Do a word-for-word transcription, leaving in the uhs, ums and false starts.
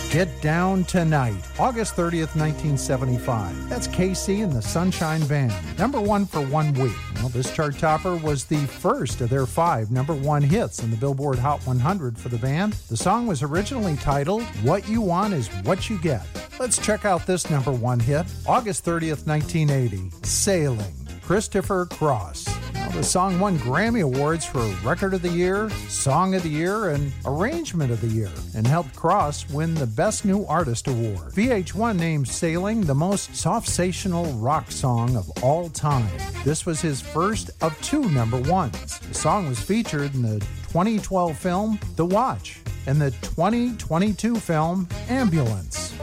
Get Down Tonight, August thirtieth, nineteen seventy-five. That's K C and the Sunshine Band. Number one for one week. Well, this chart topper was the first of their five number one hits in the Billboard Hot one hundred for the band. The song was originally titled, What You Want Is What You Get. Let's check out this number one hit, August thirtieth, nineteen eighty, Sailing, Christopher Cross. Now, the song won Grammy Awards for Record of the Year, Song of the Year, and Arrangement of the Year, and helped Cross win the Best New Artist Award. V H one named Sailing the most sopsational rock song of all time. This was his first of two number ones. The song was featured in the twenty twelve film The Watch and the twenty twenty-two film Ambulance.